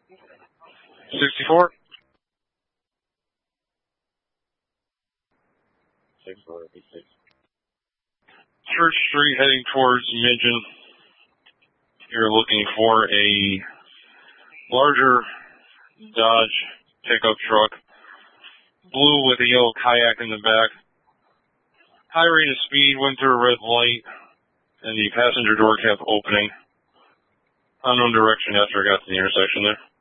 64. 6486. Church Street heading towards Midgeon. You're looking for a larger Dodge pickup truck, blue with a yellow kayak in the back. High rate of speed, went through a red light, and the passenger door kept opening. Unknown direction after I got to the intersection there.